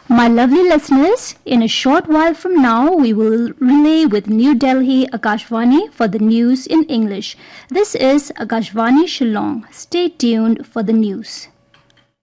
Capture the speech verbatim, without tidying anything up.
My lovely listeners, in a short while from now, we will relay with New Delhi Akashvani for the news in English. This is Akashvani Shillong. Stay tuned for the news.